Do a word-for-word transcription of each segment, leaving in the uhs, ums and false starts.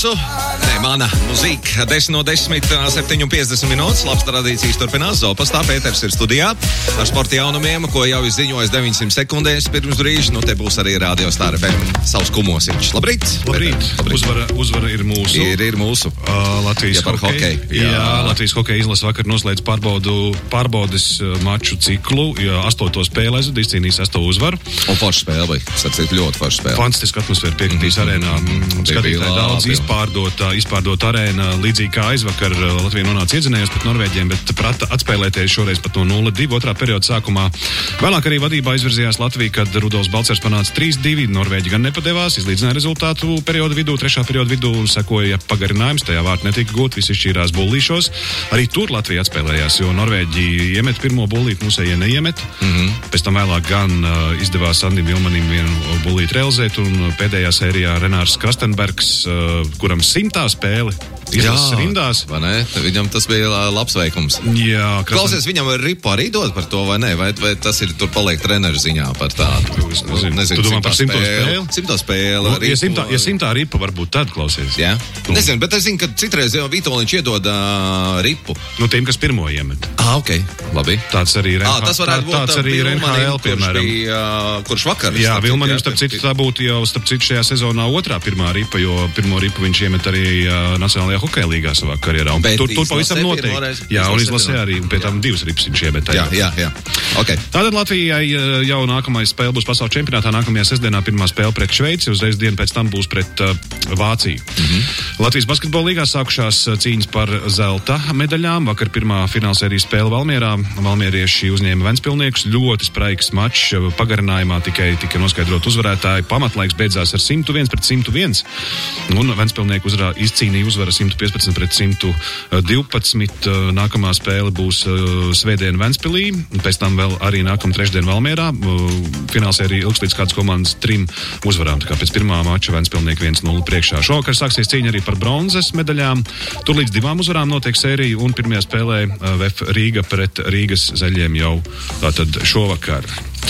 mūsu, ne, mana muzika, desmit no desmit, septiņi un piecdesmit minūtes, labs tradīcijas turpinās, Zopastā, Pēters ir studijā ar sporta jaunumiem, ko jau izziņojas deviņsimt sekundēs pirms brīža, nu te būs arī Radio Star F M savs kumosiņš. Labrīt! Labrīt! Labrīt. Uzvara, uzvara ir mūsu. Ir, ir mūsu. Uh, Latvijas ja hokeja. Jā. jā, Latvijas hokeja izlase vakar noslēdz pārbaudu, pārbaudes maču ciklu, jo astoto spēli aizvadīs, cīnīs asto uzvaru. Un forša spēle bija, sacīt, ļoti forša spēle. Fantastiska atmosfēra piekritīs mm-hmm. arēnā. Mm-hmm. Skatītāji daudz izpārdota, izpārdota arēna, līdzīgi kā aizvakar Latvija nonāca iedzinējos pret Norvēģiem, bet prata atspēlēties šoreiz pat no nulle divi otrā perioda sākumā. Vēlāk arī vadībā izvirzījās Latvija, kad Rudolfs Balcers panāca trīs divi, Norvēģi gan nepadevās, izlīdzināja rezultātu perioda vidū, trešā perioda vidū sekoja pagarinājums, tajā vārti netika gūt, visi šķīrās bullīšos. Arī tur Latvija atspēlējās, jo Norvēģi iemet pirmo bullīti, mūsējie neiemet. Mm-hmm. Pēc tam vēlāk gan uh, izdevās Andim Vilmanim vienu bullīti realizēt, un pēdējā sērijā Renārs Krastenbergs, uh, kuram simtā spēle izlases rindās. Vai ne? Viņam tas bija labs veikums. Jā. Krasten... Klausies, viņam ripu arī dod par to, vai ne? Vai, vai tas ir tur paliek treneru ziņā par tādu? Es nezinu. Nezinu, tu domā par simto spēli? Simto spēle. Nu, ja, simtā, ja simtā ripa varbūt tad, klausies. Jā. Tu... Nezinu, bet es zinu, ka citreiz jau Vitoļiņš iedod uh, ripu. Nu, tiem, kas pirmo iemet. Ah, ok. Labi. Tāds arī ir ah, tas varētu būt tāds arī ir N H L, piemēram. Kurš bija, uh, kurš vakar. Jā, Vilmanim, starp citu, tā būtu jau, starp citu, šajā sezonā otrā pirmā ripa, jo pirmo ripu viņš iemet arī uh, Nacionālajā hokeja līgā savā karjerā. Un tur, tur pavisam noteikti. Jā, un izlasē arī, un pie tam divas ripas viņš iemet. Jā, jā, jā. Okay. Tātad Latvijai jau nākamais spēle būs pasaules čempionātā, nākamajā sestdienā pirmā spēle pret Šveici, uzreiz dienu pēc tam būs pret uh, Vāciju. Mm-hmm. Latvijas basketbola līgā sākušās cīņas par zelta medaļām. Vakar pirmā finālsērijas spēle Valmierā. Valmierieši uzņēma Ventspilniekus. Ļoti spraigs mačs. Pagarinājumā tikai tika noskaidrot uzvarētāji. Pamatlaiks beidzās ar simt viens pret simt viens. Un Ventspilnieki uzrā, izcīnīja uzvara simt piecpadsmit pret simt divpadsmit. Nākamā spēle būs svētdien Ventspilī. Pēc tam vēl arī nākamā trešdien Valmierā. Finālsērija ilgs līdz kādas komandas trim uzvarām. Tā kā pēc pirmā mača Ventspilnieki viens nulle priekšā. Šovakar sāksies cīņa arī par bronzas medaļām. Tur līdz divām uzvarām notiek sērija, un pirmajā spēlē V F Rīga pret Rīgas zaļiem jau tātad šovakar.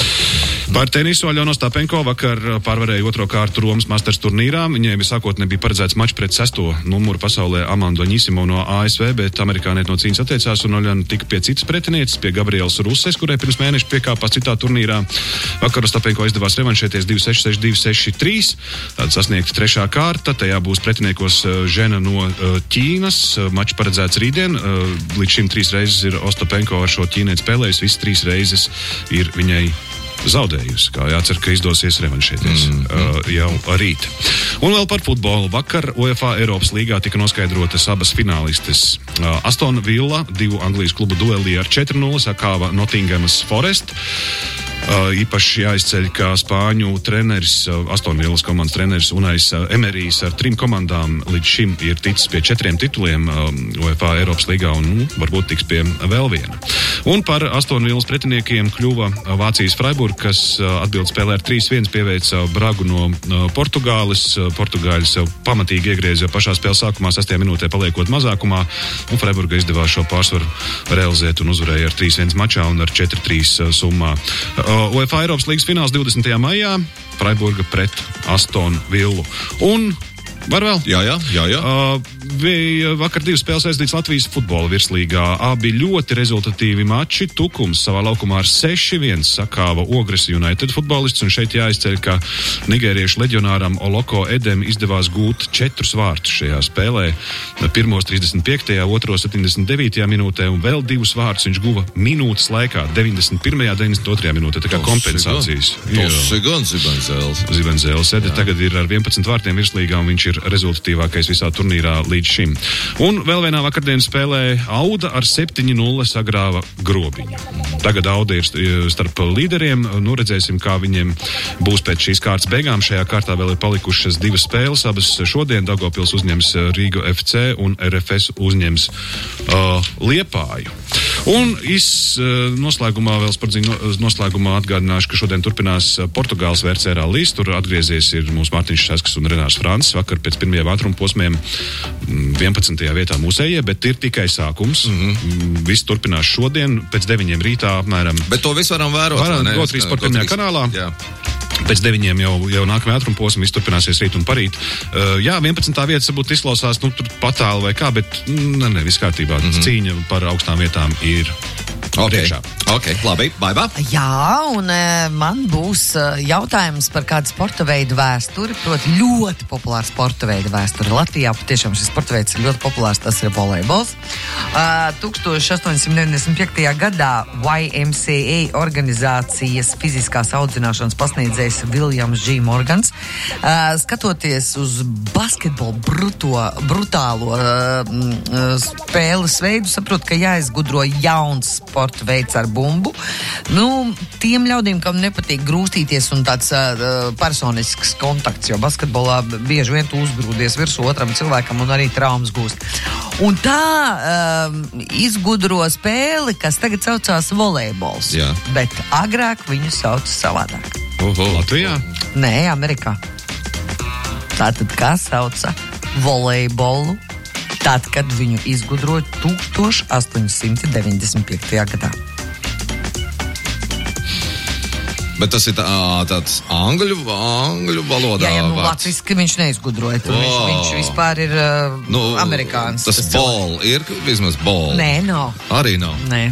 Par tenisu Aļona Ostapenko vakar pārvarēja otro kārtu Romas Masters turnīrā. Viņai visākotnē bija paredzēts mačs pret sesto numuru pasaulē Amandu Aņisimo no A S V, bet amerikānieti no cīņas atteicās, un Aļona tika pie citas pretinieces, pie Gabrielas Ruses, kurai pirms mēneša piekāpās citā turnīrā. Vakar Ostapenko izdevās revanšēties divi seši seši, divi seši trīs. Tāda sasniegta trešā kārta. Tajā būs pretiniekos Žena no Ķīnas. Mačs paredzēts rītdien. Līdz šim trīs reizes ir Ostapenko ar šo ķīnieti spēlējis. Visas trīs reizes ir viņai zaudējusi, kā jācer, ka izdosies revanšēties mm-hmm. uh, jau rīt. Un vēl par futbolu. Vakar UEFA Eiropas līgā tika noskaidrotas abas finālistes. Uh, Aston Villa, divu Anglijas klubu duelī ar četri nulle sakāva Nottinghamas Forest. Uh, īpaši jāizceļ, ka Spāņu treneris, uh, Aston Villas komandas treneris Unais uh, Emerijs ar trim komandām līdz šim ir ticis pie četriem tituliem uh, UEFA Eiropas līgā, un nu, varbūt tiks pie vēl viena. Un par Aston Villas pretiniekiem kļuva uh, Vācijas Freiburg, kas uh, atbild spēlē ar trīs viens pieveica Bragu no uh, Portugāles. Uh, Portugāļi sev pamatīgi iegrieza pašā spēles sākumā, sestajā minūtē paliekot mazākumā, un Freiburga izdevās šo pārsvaru realizēt un uzvarēja ar trīs viens mačā un ar četri trīs uh, summā. Uh, UEFA Eiropas līgas fināls divdesmitajā maijā, Freiburga pret Aston Villu. Un var vēl? Jā, jā, jā, jā. Uh, bija vakar divas spēles aizdīts Latvijas futbola virslīgā. Abi ļoti rezultatīvi mači. Tukums savā laukumā ar seši viens sakāva Ogres United futbolists, un šeit jāizceļ, ka nigēriešu leģionāram Oloko Edem izdevās gūt četrus vārtus šajā spēlē. Pirmos trīsdesmit piektajā, otros septiņdesmit devītajā minūtē, un vēl divus vārtus viņš guva minūtes laikā, deviņdesmit pirmajā, deviņdesmit otrajā minūtē, tā kā tos kompensācijas. Tas ir gan Zibenzēls. Zibenzēls Ede tagad ir ar vienpadsmit vārtiem virslīgā, un viņš ir rezultatīvākais visā turnīrā līdz šim. Un vēl vienā vakardienas spēlē Auda ar septiņi nulle sagrāva Grobiņu. Tagad Auda ir starp līderiem. Nu, redzēsim, kā viņiem būs pēc šīs kārtas beigām. Šajā kārtā vēl ir palikušas divas spēles. Abas šodien Daugavpils uzņems Rīga F C un R F S uzņems uh, Liepāju. Un iz uh, noslēgumā vēl sportziņu noslēgumā atgādināšu, ka šodien turpinās Portugāles V R C rallijs. Tur atgriezies ir mūsu Mārtiņš Šeskas un Renārs Francis. Vakar pēc pirmajiem ātruma posmiem vienpadsmitajā vietā mūsējie, bet ir tikai sākums. Mm-hmm. Viss turpinās šodien pēc deviņiem rītā apmēram. Bet to visu varam vērot. Varam GO trīs sporta kanālā. Jā. Pēc deviņiem jau, jau nākamajā ātruma posma viss turpināsies rīt un parīt. Uh, jā, vienpadsmitā vietas varbūt izklausās, nu, tur patāli vai kā, bet, ne, ne, viss kārtībā. Mm-hmm. Cīņa par augstām vietām ir okay. priekšā. Ok, labi, Baiba. Jā, un e, man būs e, jautājums par kādu sporta veidu vēsturi, proti ļoti populāru sporta veidu vēsturi. Latvijā patiešām šis sporta veids ir ļoti populārs, tas ir volejbols. Uh, tukstovš astoņsimt deviņdesmit piektajā gadā Y M C A organizācijas fiziskās audzināšanas pasniedzējs Viljams G. Morgans, uh, skatoties uz basketbolu bruto, brutālo uh, spēles veidu, saprot, ka jāizgudro jauns sporta veids ar bumbu. Nu, tiem ļaudīm, kam nepatīk grūstīties un tāds uh, personisks kontakts, jo basketbolā bieži vien tu uzgrūdies virsū otram cilvēkam un arī traumas gūst. Un tā uh, izgudro spēli, kas tagad saucās volejbols. Jā. Bet agrāk viņu sauc savādāk. Oho, Latvijā? Nē, Amerikā. Tātad kā sauca volejbolu? Tad, kad viņu izgudroja tūkstoš astoņsimt deviņdesmit piektajā gadā. Bet tas ir tā, tāds angļu, angļu valodā. Jā, jā, nu vārds. latviski viņš neizgudroja. Tur viņš, Wow. viņš vispār ir uh, Nu, amerikāns. Tas ball ir vismaz ball. Nē, nav. Arī nav. Nē.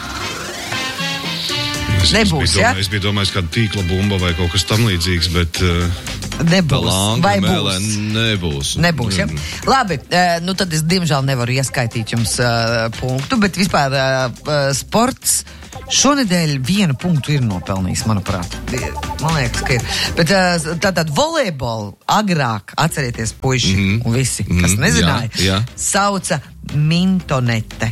Es, Nebūs, es biju, ja? domājis, es biju domājis kāda tīkla bumba vai kaut kas tam līdzīgs, bet... Uh... Tā Nebūs. Vai langa mēlē būs? nebūs. Nebūs, ja? Labi, uh, nu tad es diemžēl nevaru ieskaitīt jums uh, punktu, bet vispār uh, sports šonedēļ vienu punktu ir nopelnījis, manuprāt. Man liekas, ka ir. Bet uh, tātad volejbolu agrāk, atcerieties puiši mm-hmm. un visi, kas Mhm, nezināja, jā, jā. sauca mintonete.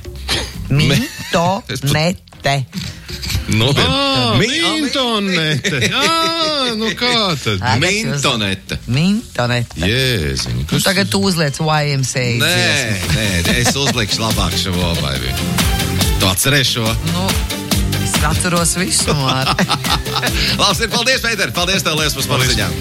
Mintonete. Nopietni. Ah, Mi- mintonete! Jā, nu kā tad? Ā, kas jūs- Mintonete. Mintonete. Jēziņ. Nu, tagad tu uzliec Y M C A. Nē, dziesmu. nē, es uzlikšu labāk šo Baibi. Tu atceries šo? Nu, es atceros visu, Māri. Labs ir, paldies, Pēter. Paldies tev, liels par sporta ziņām.